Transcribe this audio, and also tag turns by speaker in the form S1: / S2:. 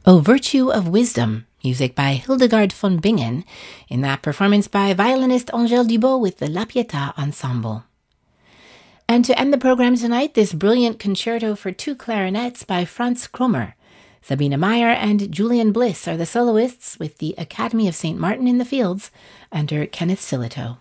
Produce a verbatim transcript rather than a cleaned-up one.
S1: O Virtue of Wisdom, music by Hildegard von Bingen, in that performance by violinist Angèle Dubot with the La Pietà Ensemble. And to end the program tonight, this brilliant concerto for two clarinets by Franz Krommer. Sabine Meyer and Julian Bliss are the soloists with the Academy of Saint Martin in the Fields under Kenneth Sillitoe.